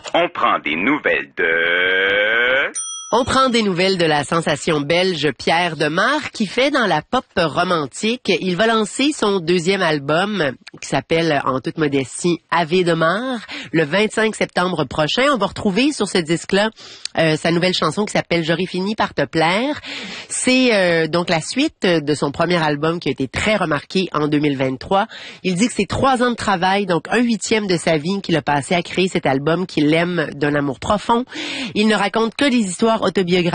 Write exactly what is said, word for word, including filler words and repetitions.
On prend des nouvelles de... On prend des nouvelles de la sensation belge Pierre Demar qui fait dans la pop romantique. Il va lancer son deuxième album qui s'appelle en toute modestie Ave Demar le vingt-cinq septembre prochain. On va retrouver sur ce disque-là euh, sa nouvelle chanson qui s'appelle J'aurais fini par te plaire. C'est euh, donc la suite de son premier album qui a été très remarqué en deux mille vingt-trois. Il dit que c'est trois ans de travail, donc un huitième de sa vie qu'il a passé à créer cet album qu'il aime d'un amour profond. Il ne raconte que des histoires autobiographiques